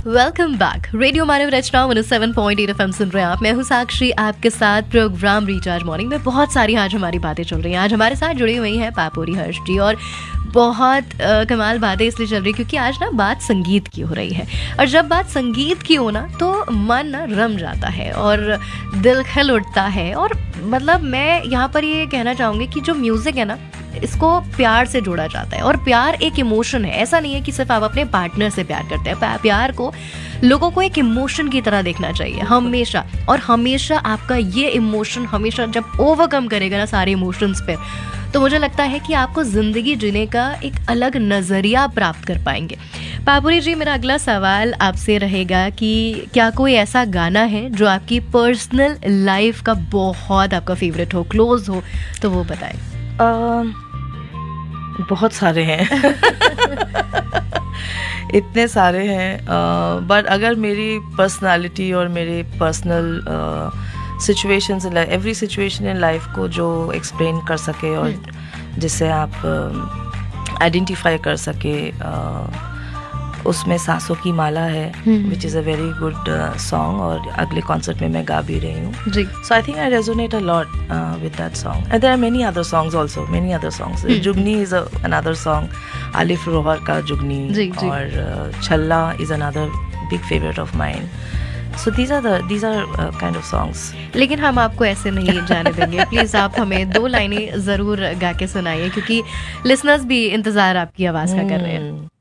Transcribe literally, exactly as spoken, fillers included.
Welcome back. Radio मानव रचना one seven point eight FM सुन रहे हैं आप। मैं हूं साक्षी, आपके साथ प्रोग्राम रिचार्ज मॉर्निंग में। बहुत सारी आज हमारी बातें चल रही हैं। आज हमारे साथ जुड़ी हुई हैं पापोरी हर्ष जी, और बहुत आ, कमाल बातें इसलिए चल रही क्योंकि आज ना बात संगीत की हो रही है। और जब बात संगीत की हो ना तो मन ना रम जाता है और दिल खिल उठता है। और मतलब मैं यहाँ पर ये कहना चाहूँगी कि जो म्यूज़िक है ना, इसको प्यार से जोड़ा जाता है। और प्यार एक इमोशन है। ऐसा नहीं है कि सिर्फ आप अपने पार्टनर से प्यार करते हैं। प्यार को लोगों को एक इमोशन की तरह देखना चाहिए हमेशा। और हमेशा आपका ये इमोशन हमेशा जब ओवरकम करेगा ना सारे इमोशंस पे, तो मुझे लगता है कि आपको ज़िंदगी जीने का एक अलग नज़रिया प्राप्त कर पाएंगे। पापोरी जी, मेरा अगला सवाल आपसे रहेगा कि क्या कोई ऐसा गाना है जो आपकी पर्सनल लाइफ का बहुत आपका फेवरेट हो, क्लोज हो, तो वो बताएं। Uh, बहुत सारे हैं इतने सारे हैं, बट uh, अगर मेरी पर्सनालिटी और मेरी personal situations in life, every situation in life को जो एक्सप्लेन कर सके और जिससे आप आइडेंटिफाई uh, कर सके, uh, उसमें सांसों की माला है, which is a very good song, और अगले कॉन्सर्ट में मैं गा भी रही हूँ जी। सो I think I resonate a lot with that song. And there are many other songs also, many other songs. जुगनी is another song, Alif रोहर का जुगनी, जी, जी. और uh, छल्ला is another big favourite of mine. So these are the these are uh, kind of songs. लेकिन हम आपको ऐसे नहीं जाने देंगे। प्लीज़ आप हमें दो लाइनें ज़रूर गा के सुनाइए, क्योंकि लिसनर्स भी इंतज़ार आपकी आवाज़ का कर रहे हैं।